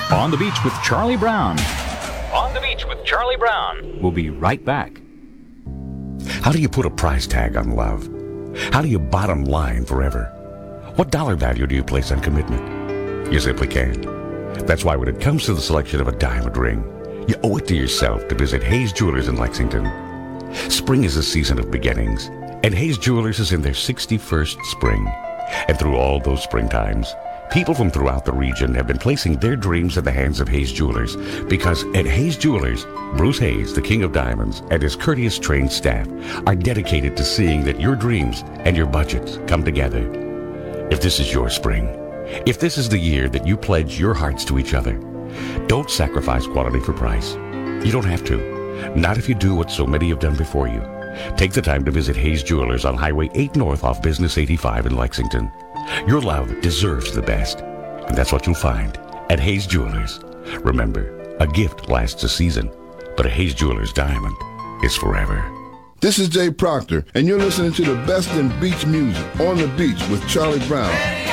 On the Beach with Charlie Brown. On the Beach with Charlie Brown. We'll be right back. How do you put a price tag on love? How do you bottom line forever? What dollar value do you place on commitment? You simply can't. That's why when it comes to the selection of a diamond ring, you owe it to yourself to visit Hayes Jewelers in Lexington. Spring is a season of beginnings, and Hayes Jewelers is in their 61st spring. And through all those springtimes, people from throughout the region have been placing their dreams in the hands of Hayes Jewelers, because at Hayes Jewelers, Bruce Hayes, the King of Diamonds, and his courteous trained staff are dedicated to seeing that your dreams and your budgets come together. If this is your spring, if this is the year that you pledge your hearts to each other, don't sacrifice quality for price. You don't have to. Not if you do what so many have done before you. Take the time to visit Hayes Jewelers on Highway 8 North off Business 85 in Lexington. Your love deserves the best, and that's what you'll find at Hayes Jewelers. Remember, a gift lasts a season, but a Hayes Jewelers diamond is forever. This is Jay Proctor, and you're listening to the best in beach music on the beach with Charlie Brown.